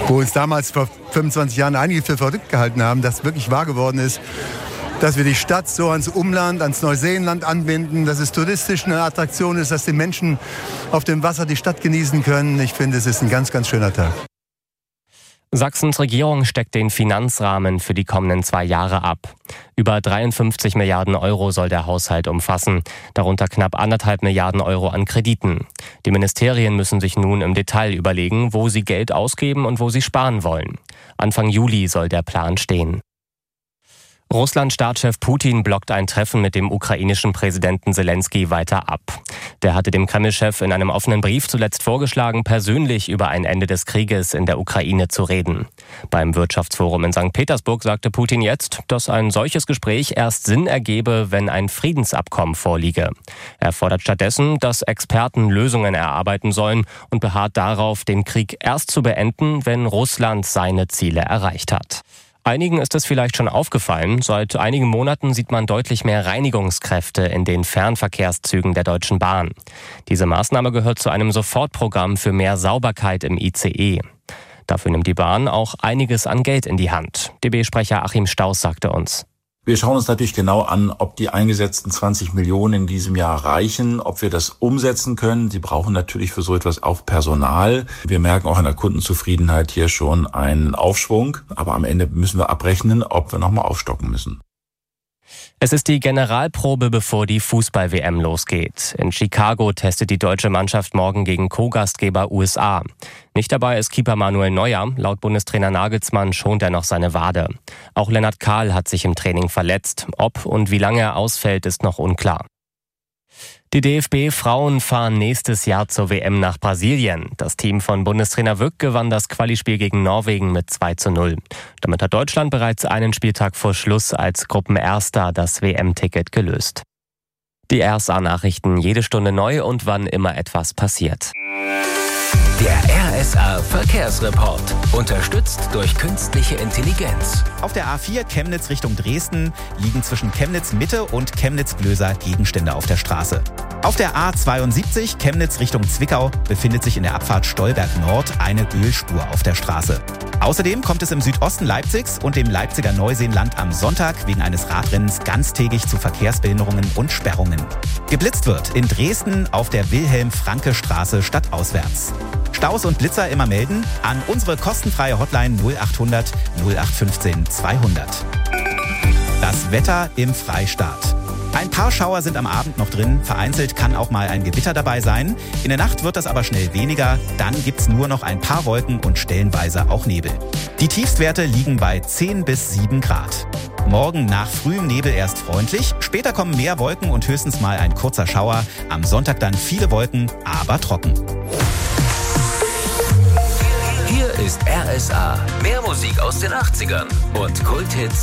wo uns damals vor 25 Jahren einige für verrückt gehalten haben, das wirklich wahr geworden ist, dass wir die Stadt so ans Umland, ans Neuseeland anbinden, dass es touristisch eine Attraktion ist, dass die Menschen auf dem Wasser die Stadt genießen können. Ich finde, es ist ein ganz, ganz schöner Tag. Sachsens Regierung steckt den Finanzrahmen für die kommenden 2 Jahre ab. Über 53 Milliarden Euro soll der Haushalt umfassen, darunter knapp 1,5 Milliarden Euro an Krediten. Die Ministerien müssen sich nun im Detail überlegen, wo sie Geld ausgeben und wo sie sparen wollen. Anfang Juli soll der Plan stehen. Russlands-Staatschef Putin blockt ein Treffen mit dem ukrainischen Präsidenten Selenskyj weiter ab. Der hatte dem Kreml-Chef in einem offenen Brief zuletzt vorgeschlagen, persönlich über ein Ende des Krieges in der Ukraine zu reden. Beim Wirtschaftsforum in St. Petersburg sagte Putin jetzt, dass ein solches Gespräch erst Sinn ergebe, wenn ein Friedensabkommen vorliege. Er fordert stattdessen, dass Experten Lösungen erarbeiten sollen und beharrt darauf, den Krieg erst zu beenden, wenn Russland seine Ziele erreicht hat. Einigen ist es vielleicht schon aufgefallen, seit einigen Monaten sieht man deutlich mehr Reinigungskräfte in den Fernverkehrszügen der Deutschen Bahn. Diese Maßnahme gehört zu einem Sofortprogramm für mehr Sauberkeit im ICE. Dafür nimmt die Bahn auch einiges an Geld in die Hand. DB-Sprecher Achim Stauß sagte uns: Wir schauen uns natürlich genau an, ob die eingesetzten 20 Millionen in diesem Jahr reichen, ob wir das umsetzen können. Sie brauchen natürlich für so etwas auch Personal. Wir merken auch an der Kundenzufriedenheit hier schon einen Aufschwung. Aber am Ende müssen wir abrechnen, ob wir nochmal aufstocken müssen. Es ist die Generalprobe, bevor die Fußball-WM losgeht. In Chicago testet die deutsche Mannschaft morgen gegen Co-Gastgeber USA. Nicht dabei ist Keeper Manuel Neuer. Laut Bundestrainer Nagelsmann schont er noch seine Wade. Auch Lennart Kahl hat sich im Training verletzt. Ob und wie lange er ausfällt, ist noch unklar. Die DFB-Frauen fahren nächstes Jahr zur WM nach Brasilien. Das Team von Bundestrainer Wück gewann das Qualispiel gegen Norwegen mit 2:0. Damit hat Deutschland bereits einen Spieltag vor Schluss als Gruppenerster das WM-Ticket gelöst. Die RSA-Nachrichten jede Stunde neu und wann immer etwas passiert. Der RSA Verkehrsreport. Unterstützt durch künstliche Intelligenz. Auf der A4 Chemnitz Richtung Dresden liegen zwischen Chemnitz Mitte und Chemnitz Blöser Gegenstände auf der Straße. Auf der A72 Chemnitz Richtung Zwickau befindet sich in der Abfahrt Stolberg Nord eine Ölspur auf der Straße. Außerdem kommt es im Südosten Leipzigs und dem Leipziger Neuseenland am Sonntag wegen eines Radrennens ganztägig zu Verkehrsbehinderungen und Sperrungen. Geblitzt wird in Dresden auf der Wilhelm-Franke-Straße stadtauswärts. Staus und Blitzer immer melden an unsere kostenfreie Hotline 0800 0815 200. Das Wetter im Freistaat. Ein paar Schauer sind am Abend noch drin, vereinzelt kann auch mal ein Gewitter dabei sein. In der Nacht wird das aber schnell weniger, dann gibt's nur noch ein paar Wolken und stellenweise auch Nebel. Die Tiefstwerte liegen bei 10 bis 7 Grad. Morgen nach frühem Nebel erst freundlich, später kommen mehr Wolken und höchstens mal ein kurzer Schauer. Am Sonntag dann viele Wolken, aber trocken. Hier ist RSA. Mehr Musik aus den 80ern und Kulthits